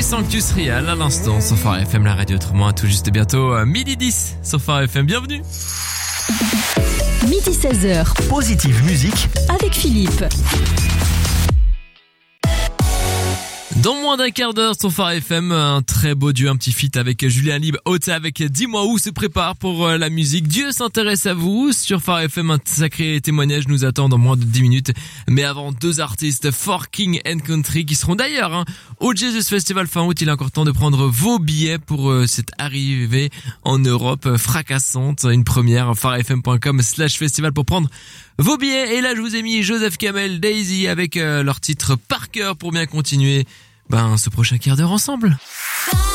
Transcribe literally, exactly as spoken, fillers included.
Sanctus Real à l'instant sur Phare F M, la radio autrement, à tout juste bientôt euh, midi dix sur Phare F M, bienvenue. Midi seize heures. Positive musique avec Philippe. Dans moins d'un quart d'heure sur Phare F M, un très beau duo, un petit feat avec Julien Libre, Ota avec Dis-moi où se prépare pour la musique. Dieu s'intéresse à vous. Sur Phare F M, un sacré témoignage nous attend dans moins de dix minutes. Mais avant, deux artistes, For King and Country, qui seront d'ailleurs hein, au Jesus Festival fin août. Il est encore temps de prendre vos billets pour euh, cette arrivée en Europe fracassante. Une première, pharefm.com slash festival pour prendre vos billets. Et là, je vous ai mis Joseph Kamel, Daisy avec euh, leur titre Par cœur pour bien continuer ben ce prochain quart d'heure ensemble.